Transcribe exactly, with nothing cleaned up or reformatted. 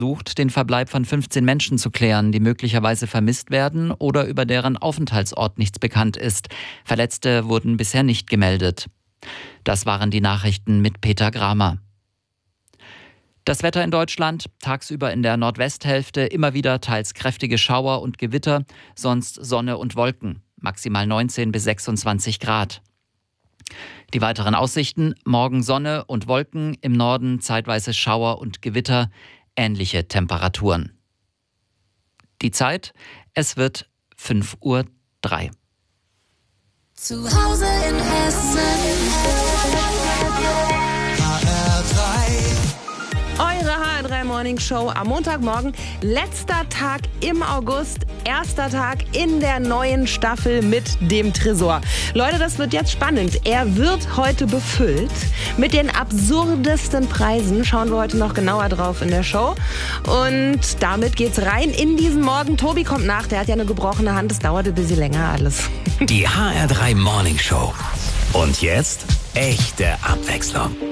versucht, den Verbleib von fünfzehn Menschen zu klären, die möglicherweise vermisst werden oder über deren Aufenthaltsort nichts bekannt ist. Verletzte wurden bisher nicht gemeldet. Das waren die Nachrichten mit Peter Gramer. Das Wetter in Deutschland, tagsüber in der Nordwesthälfte immer wieder teils kräftige Schauer und Gewitter, sonst Sonne und Wolken, maximal neunzehn bis sechsundzwanzig Grad. Die weiteren Aussichten: morgen Sonne und Wolken, im Norden zeitweise Schauer und Gewitter, ähnliche Temperaturen. Die Zeit: es wird fünf Uhr drei. Zu Hause in Hessen. Eure H R drei Morning Show am Montagmorgen. Letzter Tag im August. Erster Tag in der neuen Staffel mit dem Tresor. Leute, das wird jetzt spannend. Er wird heute befüllt mit den absurdesten Preisen. Schauen wir heute noch genauer drauf in der Show. Und damit geht's rein in diesen Morgen. Tobi kommt nach. Der hat ja eine gebrochene Hand. Das dauert ein bisschen länger alles. Die H R drei Morning Show. Und jetzt echte Abwechslung.